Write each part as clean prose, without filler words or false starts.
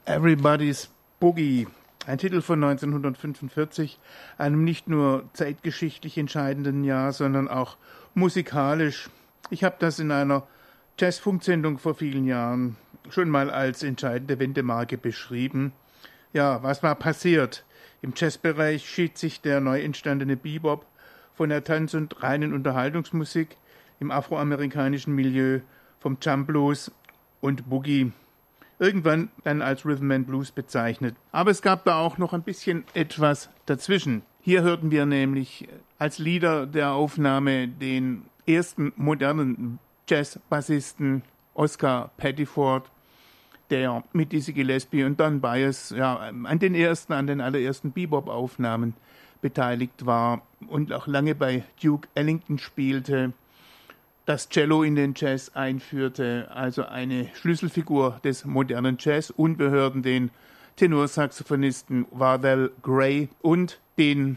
Everybody's Boogie, ein Titel von 1945, einem nicht nur zeitgeschichtlich entscheidenden Jahr, sondern auch musikalisch. Ich habe das in einer Jazzfunksendung vor vielen Jahren schon mal als entscheidende Wendemarke beschrieben. Ja, was war passiert? Im Jazzbereich schied sich der neu entstandene Bebop von der Tanz- und reinen Unterhaltungsmusik im afroamerikanischen Milieu vom Jump Blues und Boogie, irgendwann dann als Rhythm and Blues bezeichnet. Aber es gab da auch noch ein bisschen etwas dazwischen. Hier hörten wir nämlich als Leader der Aufnahme den ersten modernen Jazzbassisten Oscar Pettiford, der mit Dizzy Gillespie und Don Byas an den allerersten Bebop-Aufnahmen beteiligt war und auch lange bei Duke Ellington spielte, das Cello in den Jazz einführte, also eine Schlüsselfigur des modernen Jazz. Und wir hörten den Tenorsaxophonisten Wardell Gray und den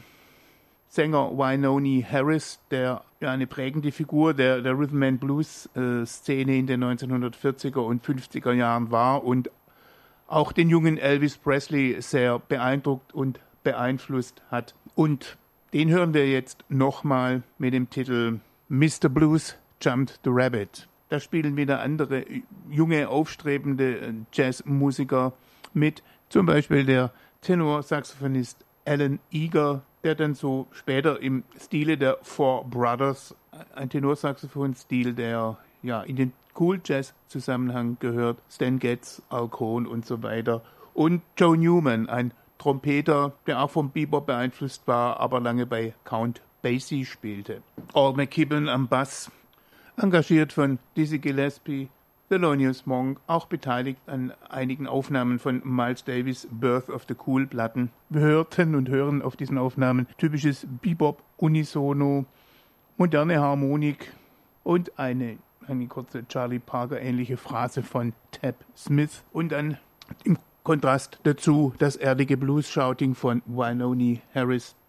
Sänger Wynonie Harris, der eine prägende Figur der Rhythm and Blues Szene in den 1940er und 50er Jahren war und auch den jungen Elvis Presley sehr beeindruckt und beeinflusst hat. Und den hören wir jetzt nochmal mit dem Titel Mr. Blues Jumped the Rabbit. Da spielen wieder andere junge, aufstrebende Jazzmusiker mit, zum Beispiel der Tenorsaxophonist Alan Eager, der dann so später im Stile der Four Brothers, ein Tenorsaxophon-Stil, der ja in den Cool Jazz-Zusammenhang gehört, Stan Getz, Al Cohn und so weiter. Und Joe Newman, ein Trompeter, der auch vom Bebop beeinflusst war, aber lange bei Count Basie spielte. Al McKibben am Bass, engagiert von Dizzy Gillespie, Thelonious Monk, auch beteiligt an einigen Aufnahmen von Miles Davis' Birth of the Cool Platten. Wir hörten und hören auf diesen Aufnahmen typisches Bebop-Unisono, moderne Harmonik und eine kurze Charlie Parker-ähnliche Phrase von Tab Smith. Und dann im Kontrast dazu das erdige Blues-Shouting von Wynonie Harris,